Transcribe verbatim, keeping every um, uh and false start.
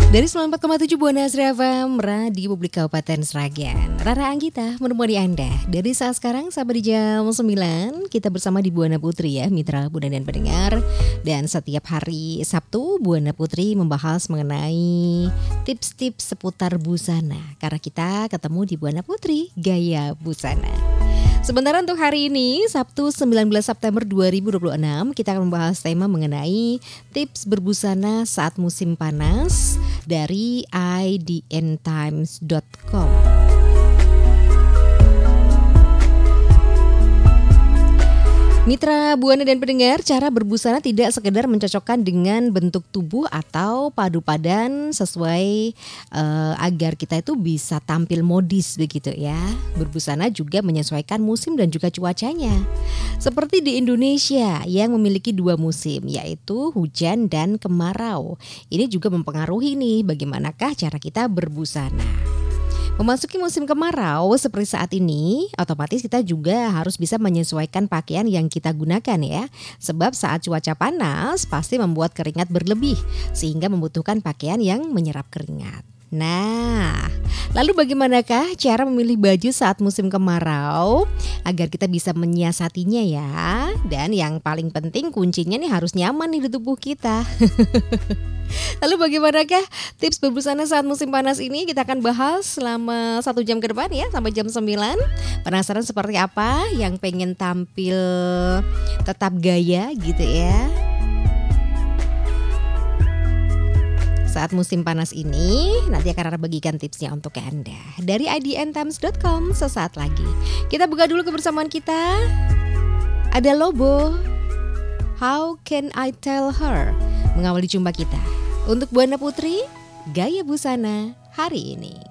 Dari sembilan puluh empat koma tujuh Buana Asri F M, Radio Publik Kabupaten Sragen. Rara Anggita menemani Anda. Dari saat sekarang sampai di jam sembilan, kita bersama di Buana Putri ya, mitra Buana dan pendengar. Dan setiap hari Sabtu, Buana Putri membahas mengenai tips-tips seputar busana. Karena kita ketemu di Buana Putri, Gaya Busana. Sementara untuk hari ini, Sabtu sembilan belas September dua ribu dua puluh enam, kita akan membahas tema mengenai tips berbusana saat musim panas dari i d n times dot com. Mitra Buana dan pendengar, cara berbusana tidak sekedar mencocokkan dengan bentuk tubuh atau padu padan sesuai uh, agar kita itu bisa tampil modis begitu ya. Berbusana juga menyesuaikan musim dan juga cuacanya. Seperti di Indonesia yang memiliki dua musim, yaitu hujan dan kemarau. Ini juga mempengaruhi nih bagaimanakah cara kita berbusana. Memasuki musim kemarau seperti saat ini, otomatis kita juga harus bisa menyesuaikan pakaian yang kita gunakan ya. Sebab saat cuaca panas pasti membuat keringat berlebih, sehingga membutuhkan pakaian yang menyerap keringat. Nah, lalu bagaimanakah cara memilih baju saat musim kemarau agar kita bisa menyiasatinya ya? Dan yang paling penting kuncinya nih harus nyaman nih di tubuh kita. Lalu bagaimanakah tips berbusana saat musim panas ini? Kita akan bahas selama satu jam ke depan ya, sampai jam sembilan. Penasaran seperti apa? Yang pengen tampil tetap gaya gitu ya saat musim panas ini, nanti akan Rara bagikan tipsnya untuk Anda dari i d n times dot com sesaat lagi. Kita buka dulu kebersamaan kita. Ada Lobo, How Can I Tell Her, mengawali jumpa kita untuk Buana Putri, Gaya Busana hari ini.